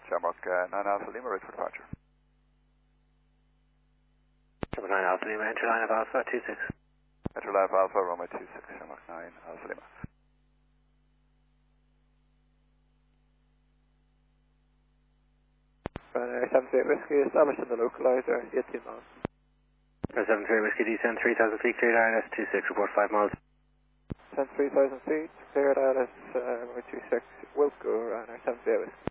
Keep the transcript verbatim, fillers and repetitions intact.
Shamrock uh, nine Alpha Lima, ready for departure. Shamrock nine Alpha Lima, enter line of Alpha two six. Enter line of Alpha, runway two six, Shamrock nine Alpha Lima. Ryanair seven three eight Whiskey, established in the localizer, eighteen miles. seven three Whiskey, descend three thousand feet, cleared I L S two six, report five miles. Descend three thousand feet, cleared I L S uh, runway two six, Wilco, Ryanair seven three eight Whiskey.